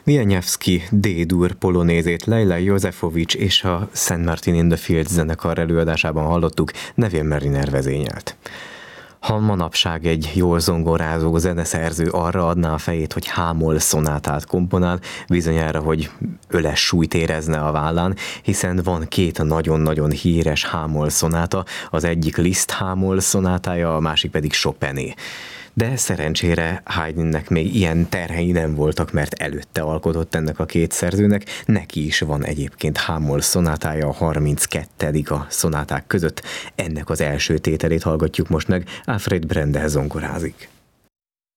Wieniawski D-dur polonézét Leila Józefovics és a St. Martin in the Fields zenekar előadásában hallottuk, Neville Mariner vezényelt. Ha manapság egy jól zongorázó zeneszerző arra adná a fejét, hogy H-moll szonátát komponál, bizonyára, hogy öles súlyt érezne a vállán, hiszen van két nagyon-nagyon híres H-moll szonáta, az egyik Liszt H-moll szonátája, a másik pedig Chopiné. De szerencsére Haydnnek még ilyen terhei nem voltak, mert előtte alkotott ennek a két szerzőnek, neki is van egyébként H-moll szonátája, a 32. a szonáták között. Ennek az első tételét hallgatjuk most meg, Alfred Brendel zongorázik.